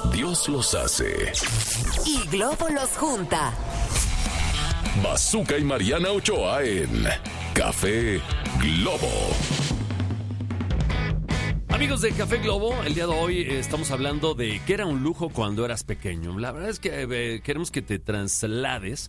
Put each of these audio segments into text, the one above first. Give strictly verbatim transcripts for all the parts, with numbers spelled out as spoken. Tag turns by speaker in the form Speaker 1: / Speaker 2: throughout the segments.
Speaker 1: Dios los hace
Speaker 2: y Globo los junta.
Speaker 1: Bazooka y Mariana Ochoa en Café Globo.
Speaker 3: Amigos de Café Globo, el día de hoy eh, estamos hablando de qué era un lujo cuando eras pequeño. La verdad es que eh, queremos que te traslades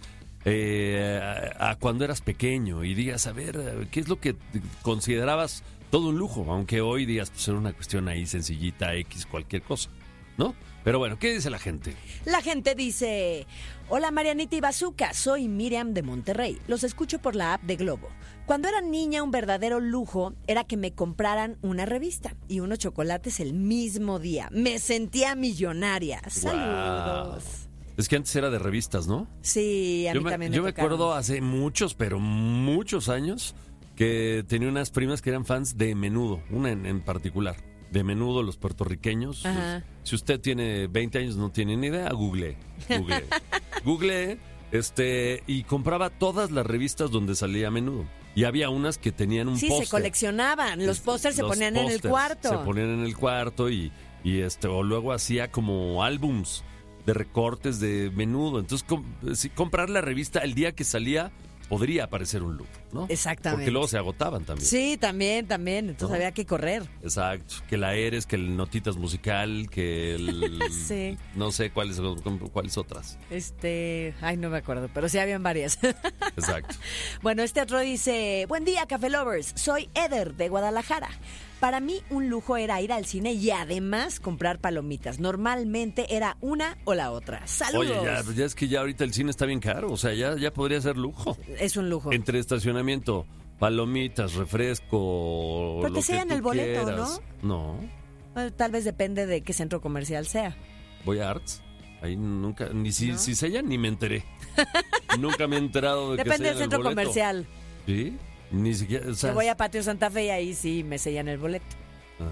Speaker 3: eh, a, a cuando eras pequeño y digas, a ver, ¿qué es lo que considerabas todo un lujo? Aunque hoy digas, pues era una cuestión ahí sencillita, X, cualquier cosa, ¿no? Pero bueno, ¿qué dice la gente?
Speaker 4: La gente dice, hola Marianita y Bazooka, soy Miriam de Monterrey. Los escucho por la app de Globo. Cuando era niña, un verdadero lujo era que me compraran una revista y unos chocolates el mismo día. Me sentía millonaria. Saludos.
Speaker 3: Wow. Es que antes era de revistas, ¿no?
Speaker 4: Sí, a
Speaker 3: yo
Speaker 4: mí
Speaker 3: me,
Speaker 4: también me
Speaker 3: Yo me
Speaker 4: tocaron.
Speaker 3: acuerdo hace muchos, pero muchos años, que tenía unas primas que eran fans de Menudo, una en, en particular. De Menudo, los puertorriqueños.
Speaker 4: Ajá.
Speaker 3: Si usted tiene veinte años, no tiene ni idea, google. Google. Google, este, y compraba todas las revistas donde salía Menudo. Y había unas que tenían un
Speaker 4: Sí,
Speaker 3: póster.
Speaker 4: se coleccionaban. Los pósters se
Speaker 3: Los
Speaker 4: ponían en el
Speaker 3: pósters
Speaker 4: cuarto.
Speaker 3: Se ponían en el cuarto y, y este, o luego hacía como álbums de recortes de Menudo. Entonces, com- si comprar la revista el día que salía podría parecer un lujo, ¿no?
Speaker 4: Exactamente.
Speaker 3: Porque luego se agotaban también.
Speaker 4: Sí, también, también. Entonces
Speaker 3: ¿No?
Speaker 4: había que correr.
Speaker 3: Exacto. Que la Eres, que el Notitas Musical, que el...
Speaker 4: Sí.
Speaker 3: No sé cuáles, cuáles otras.
Speaker 4: Este, ay, no me acuerdo, pero sí habían varias.
Speaker 3: Exacto.
Speaker 4: Bueno, este otro dice, buen día, Café Lovers, soy Eder de Guadalajara. Para mí un lujo era ir al cine y además comprar palomitas. Normalmente era una o la otra. ¡Saludos!
Speaker 3: Oye, ya, ya es que ya ahorita el cine está bien caro, o sea, ya, ya podría ser lujo.
Speaker 4: Es un lujo.
Speaker 3: Entre estacionamiento, palomitas, refresco,
Speaker 4: Pero te
Speaker 3: lo que
Speaker 4: sellan
Speaker 3: tú
Speaker 4: el boleto,
Speaker 3: quieras. No,
Speaker 4: Bueno, tal vez depende de qué centro comercial sea.
Speaker 3: voy a Arts. Ahí nunca, ni si,
Speaker 4: ¿No?
Speaker 3: si sellan, ni me enteré. Nunca me he enterado de que
Speaker 4: Depende del
Speaker 3: sellan el
Speaker 4: centro
Speaker 3: boleto.
Speaker 4: comercial.
Speaker 3: ¿Sí? Ni siquiera, o sea,
Speaker 4: Yo voy a Patio Santa Fe y ahí sí me sellan el boleto.
Speaker 3: Ah,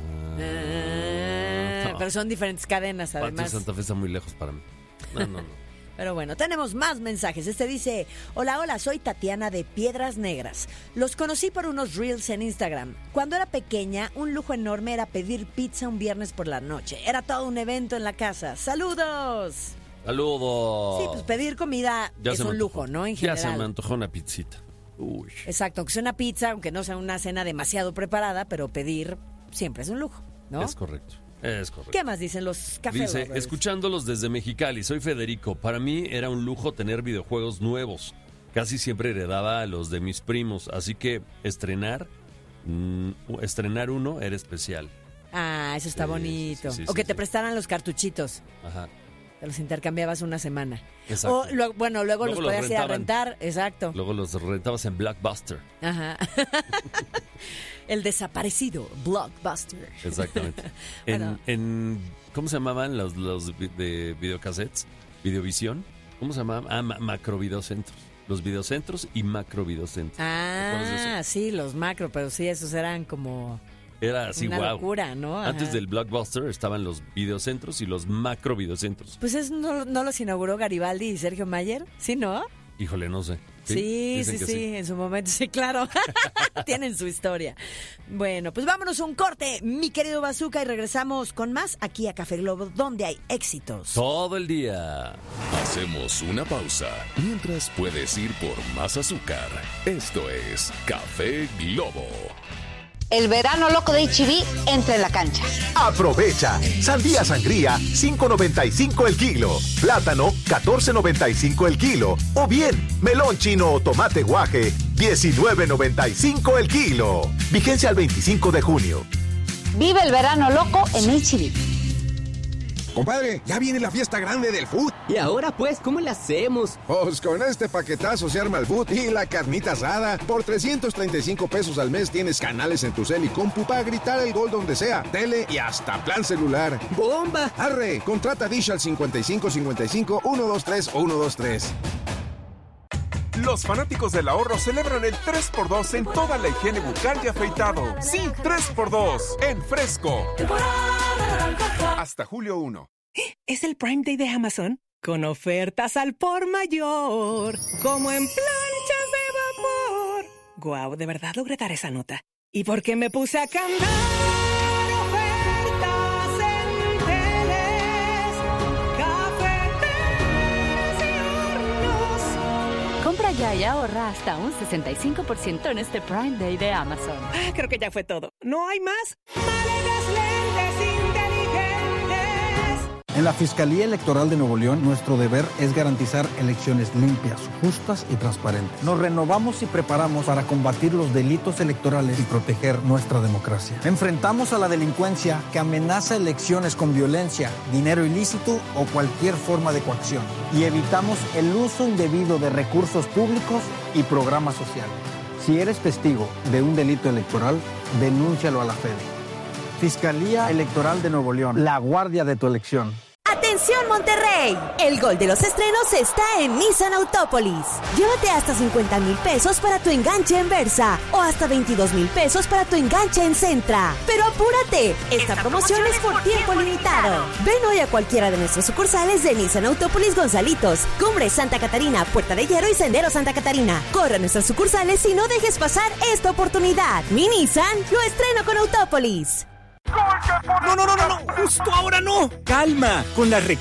Speaker 4: Ah,
Speaker 3: no.
Speaker 4: Pero son diferentes cadenas,
Speaker 3: Patio
Speaker 4: además.
Speaker 3: Santa Fe está muy lejos para mí. No, no, no.
Speaker 4: Pero bueno, tenemos más mensajes. Este dice, hola, hola, soy Tatiana de Piedras Negras. Los conocí por unos reels en Instagram. Cuando era pequeña, un lujo enorme era pedir pizza un viernes por la noche. Era todo un evento en la casa. ¡Saludos!
Speaker 3: Saludos.
Speaker 4: Sí, pues pedir comida
Speaker 3: Ya
Speaker 4: es
Speaker 3: se me
Speaker 4: un
Speaker 3: antojó.
Speaker 4: lujo, ¿no? En
Speaker 3: Ya
Speaker 4: general.
Speaker 3: se me antojó una pizzita. Uy.
Speaker 4: Exacto, aunque sea una pizza, aunque no sea una cena demasiado preparada, pero pedir siempre es un lujo, ¿no?
Speaker 3: Es correcto. Es correcto.
Speaker 4: ¿Qué más dicen los café
Speaker 3: Dice,
Speaker 4: lovers?
Speaker 3: escuchándolos desde Mexicali, soy Federico. Para mí era un lujo tener videojuegos nuevos. Casi siempre heredaba a los de mis primos, así que estrenar, mm, estrenar uno era especial.
Speaker 4: Ah, eso está
Speaker 3: Sí,
Speaker 4: bonito.
Speaker 3: sí, sí,
Speaker 4: o que
Speaker 3: sí,
Speaker 4: te
Speaker 3: sí.
Speaker 4: prestaran los cartuchitos.
Speaker 3: Ajá.
Speaker 4: Te los intercambiabas una semana.
Speaker 3: Exacto.
Speaker 4: O, luego- bueno, luego,
Speaker 3: Luego
Speaker 4: los
Speaker 3: los
Speaker 4: podías ir a
Speaker 3: rentaban.
Speaker 4: rentar. Exacto.
Speaker 3: Luego los rentabas en Blockbuster.
Speaker 4: Ajá. El desaparecido Blockbuster.
Speaker 3: Exactamente. En,
Speaker 4: Bueno.
Speaker 3: en ¿cómo se llamaban los, los vi- de videocassettes? Videovisión. ¿Cómo se llamaban? Ah, ma- macrovideocentros. Los videocentros y macrovideocentros. ¿Te acuerdas de
Speaker 4: Ah,
Speaker 3: eso?
Speaker 4: sí, los macro, pero sí, esos eran como
Speaker 3: Era así,
Speaker 4: una
Speaker 3: wow.
Speaker 4: locura, ¿no? Ajá.
Speaker 3: Antes del Blockbuster estaban los videocentros y los macrovideocentros.
Speaker 4: Pues es, no, ¿no los inauguró Garibaldi y Sergio Mayer? ¿Sí, no?
Speaker 3: Híjole, no sé.
Speaker 4: Sí,
Speaker 3: Dicen
Speaker 4: sí,
Speaker 3: que
Speaker 4: sí, en su momento, sí, claro. Tienen su historia. Bueno, pues vámonos a un corte, mi querido Bazooka, y regresamos con más aquí a Café Globo, donde hay éxitos.
Speaker 3: Todo el día.
Speaker 1: Hacemos una pausa mientras puedes ir por más azúcar. Esto es Café Globo.
Speaker 5: El verano loco de H E B entra en la cancha.
Speaker 6: Aprovecha. Sandía sangría, cinco noventa y cinco el kilo. Plátano, catorce noventa y cinco el kilo. O bien, melón chino o tomate guaje, diecinueve noventa y cinco el kilo. Vigencia al veinticinco de junio.
Speaker 5: Vive el verano loco en H E B.
Speaker 7: Compadre, ya viene la fiesta grande del food.
Speaker 8: Y ahora pues, ¿cómo le hacemos?
Speaker 7: Pues con este paquetazo se arma el food y la carnita asada. Por trescientos treinta y cinco pesos al mes tienes canales en tu cel y compu para gritar el gol donde sea, tele y hasta plan celular.
Speaker 8: ¡Bomba!
Speaker 7: Arre, contrata Dish al cincuenta y cinco cincuenta y cinco, ciento veintitrés, ciento veintitrés.
Speaker 9: Los fanáticos del ahorro celebran el tres por dos en toda la higiene bucal y afeitado. Sí, tres por dos en Fresco. Hasta julio primero.
Speaker 10: Es el Prime Day de Amazon con ofertas al por mayor, como en planchas de vapor. Guau, de verdad logré dar esa nota. ¿Y por qué me puse a cantar? Ofertas en teles,
Speaker 11: Aprovecha y ahorra hasta un sesenta y cinco por ciento en este Prime Day de Amazon.
Speaker 10: Ah, creo que ya fue todo. ¿No hay más? Maletas lentes inteligentes.
Speaker 12: En la Fiscalía Electoral de Nuevo León, nuestro deber es garantizar elecciones limpias, justas y transparentes. Nos renovamos y preparamos para combatir los delitos electorales y proteger nuestra democracia. Enfrentamos a la delincuencia que amenaza elecciones con violencia, dinero ilícito o cualquier forma de coacción. Y evitamos el uso indebido de recursos públicos y programas sociales. Si eres testigo de un delito electoral, denúncialo a la Fede. Fiscalía Electoral de Nuevo León, la guardia de tu elección.
Speaker 2: ¡Atención, Monterrey! El gol de los estrenos está en Nissan Autópolis. Llévate hasta cincuenta mil pesos para tu enganche en Versa o hasta veintidós mil pesos para tu enganche en Centra. Pero apúrate, esta, esta promoción es por tiempo limitado. Ven hoy a cualquiera de nuestros sucursales de Nissan Autópolis Gonzalitos, Cumbres Santa Catarina, Puerta de Hierro y Sendero Santa Catarina. Corre a nuestras sucursales y no dejes pasar esta oportunidad. Mi Nissan lo estreno con Autópolis.
Speaker 13: No, no, no, no, no, justo ahora no. Calma, con las